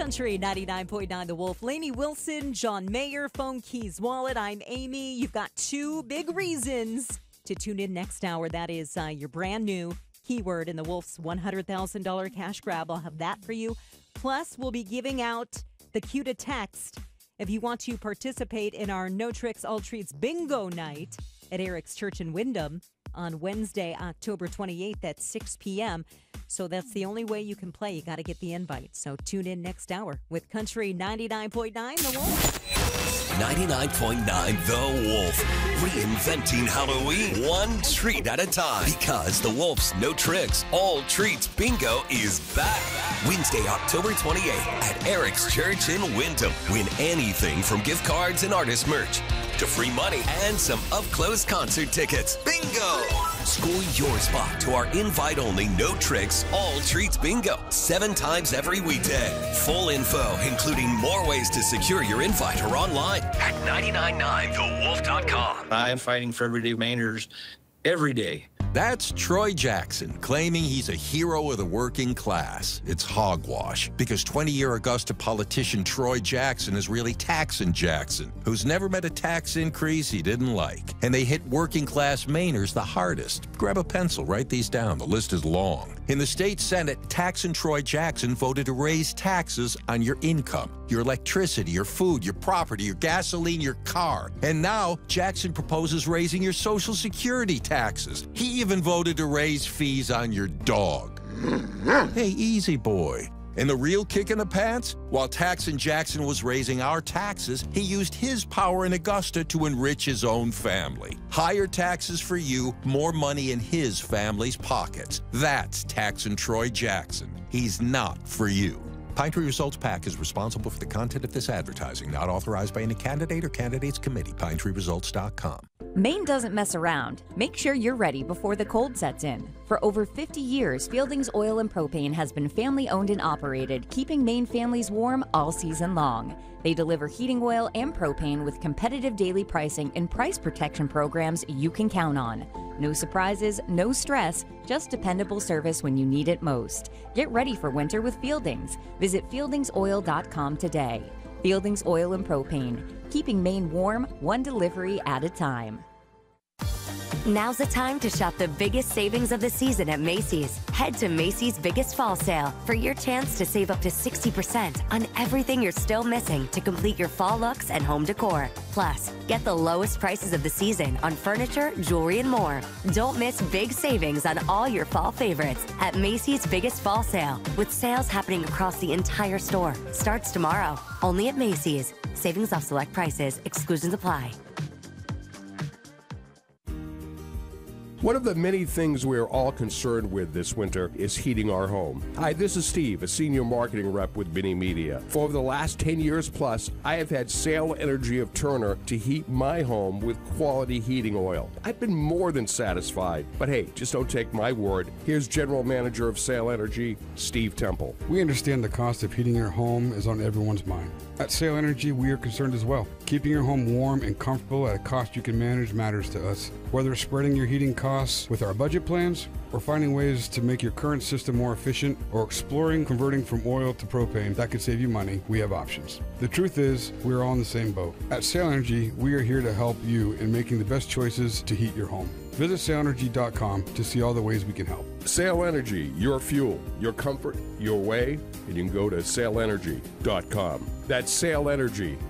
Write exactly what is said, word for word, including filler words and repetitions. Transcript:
Country ninety-nine point nine The Wolf. Lainey Wilson, John Mayer, Phone Keys Wallet. I'm Amy. You've got two big reasons to tune in next hour. That is uh, your brand new keyword in the Wolf's one hundred thousand dollars cash grab. I'll have that for you. Plus, we'll be giving out the cue to text if you want to participate in our No Tricks, All Treats Bingo Night at Eric's Church in Wyndham on Wednesday, October twenty-eighth at six p.m. So that's the only way you can play. You got to get the invite. So tune in next hour with Country ninety-nine point nine The Wolf. ninety-nine point nine The Wolf. Reinventing Halloween one treat at a time. Because The Wolf's No Tricks, All Treats Bingo is back. Wednesday, October twenty-eighth at Eric's Church in Wyndham. Win anything from gift cards and artist merch to free money and some up-close concert tickets. Bingo! Score your spot to our invite-only No Tricks, All Treats Bingo. Seven times every weekday. Full info, including more ways to secure your invite or online at nine nine nine the wolf dot com. I am fighting for everyday Mainers every day. That's Troy Jackson claiming he's a hero of the working class. It's hogwash, because twenty-year Augusta politician Troy Jackson is really Taxin' Jackson, who's never met a tax increase he didn't like. And they hit working class Mainers the hardest. Grab a pencil, write these down. The list is long. In the state Senate, Taxin' Troy Jackson voted to raise taxes on your income, your electricity, your food, your property, your gasoline, your car. And now Jackson proposes raising your Social Security taxes. He even voted to raise fees on your dog. Hey, easy boy. And the real kick in the pants? While Taxin' Jackson was raising our taxes, he used his power in Augusta to enrich his own family. Higher taxes for you, more money in his family's pockets. That's Taxin' Troy Jackson. He's not for you. Pine Tree Results PAC is responsible for the content of this advertising, not authorized by any candidate or candidates committee. pine tree results dot com. Maine doesn't mess around. Make sure you're ready before the cold sets in. For over fifty years, Fielding's Oil and Propane has been family-owned and operated, keeping Maine families warm all season long. They deliver heating oil and propane with competitive daily pricing and price protection programs you can count on. No surprises, no stress, just dependable service when you need it most. Get ready for winter with Fieldings. Visit fieldings oil dot com today. Fieldings Oil and Propane, keeping Maine warm, one delivery at a time. Now's the time to shop the biggest savings of the season at Macy's. Head to Macy's Biggest Fall Sale for your chance to save up to sixty percent on everything you're still missing to complete your fall looks and home decor. Plus, get the lowest prices of the season on furniture, jewelry, and more. Don't miss big savings on all your fall favorites at Macy's Biggest Fall Sale, with sales happening across the entire store. Starts tomorrow, only at Macy's. Savings off select prices. Exclusions apply. One of the many things we are all concerned with this winter is heating our home. Hi, this is Steve, a senior marketing rep with Mini Media. For over the last ten years plus, I have had Sale Energy of Turner to heat my home with quality heating oil. I've been more than satisfied. But hey, just don't take my word. Here's General Manager of Sale Energy, Steve Temple. We understand the cost of heating your home is on everyone's mind. At Sale Energy, we are concerned as well. Keeping your home warm and comfortable at a cost you can manage matters to us. Whether spreading your heating costs with our budget plans, or finding ways to make your current system more efficient, or exploring converting from oil to propane that could save you money, we have options. The truth is, we're all in the same boat. At Sale Energy, we are here to help you in making the best choices to heat your home. Visit sale energy dot com to see all the ways we can help. Sale Energy, your fuel, your comfort, your way, and you can go to sale energy dot com. That's Sale Energy.